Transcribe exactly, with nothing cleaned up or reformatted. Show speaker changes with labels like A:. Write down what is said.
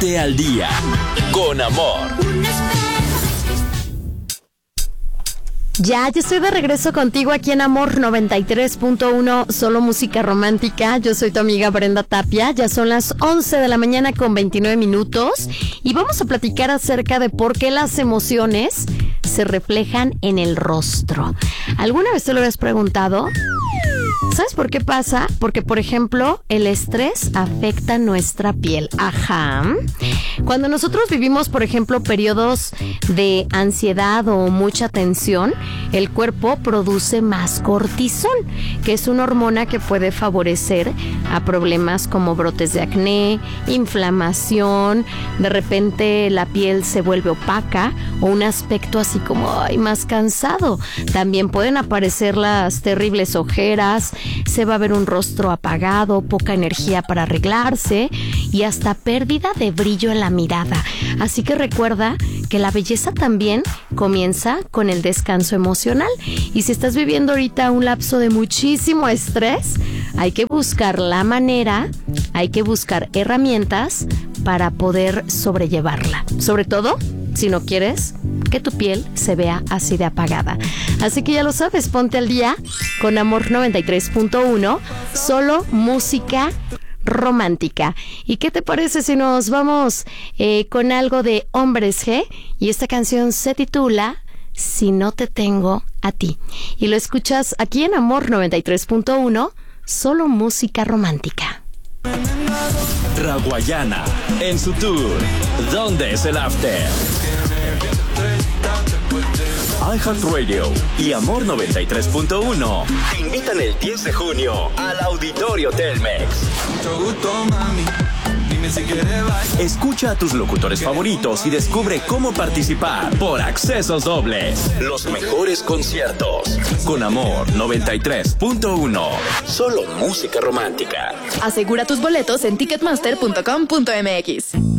A: Ponte al día con Amor.
B: Ya, ya estoy de regreso contigo aquí en Amor noventa y tres punto uno, solo música romántica. Yo soy tu amiga Brenda Tapia. Ya son las once de la mañana con veintinueve minutos y vamos a platicar acerca de por qué las emociones se reflejan en el rostro. ¿Alguna vez te lo habías preguntado? ¿Sabes por qué pasa? Porque, por ejemplo, el estrés afecta nuestra piel. Ajá. Cuando nosotros vivimos, por ejemplo, periodos de ansiedad o mucha tensión, el cuerpo produce más cortisol, que es una hormona que puede favorecer a problemas como brotes de acné, inflamación, de repente la piel se vuelve opaca o un aspecto así como ay, más cansado. También pueden aparecer las terribles ojeras, se va a ver un rostro apagado, poca energía para arreglarse y hasta pérdida de brillo en la mirada. Así que recuerda que la belleza también comienza con el descanso emocional. Y si estás viviendo ahorita un lapso de muchísimo estrés, hay que buscar la manera, hay que buscar herramientas para poder sobrellevarla. Sobre todo, si no quieres que tu piel se vea así de apagada. Así que ya lo sabes, ponte al día con Amor noventa y tres punto uno, solo música romántica. ¿Y qué te parece si nos vamos eh, con algo de Hombres G? Y esta canción se titula Si no te tengo a ti. Y lo escuchas aquí en Amor noventa y tres punto uno, solo música romántica.
A: Raguayana en su tour ¿Dónde es el After? iHeartRadio y Amor noventa y tres punto uno te invitan el diez de junio al Auditorio Telmex. Escucha a tus locutores favoritos y descubre cómo participar por accesos dobles. Los mejores conciertos con Amor noventa y tres punto uno. Solo música romántica.
C: Asegura tus boletos en ticketmaster punto com punto m x.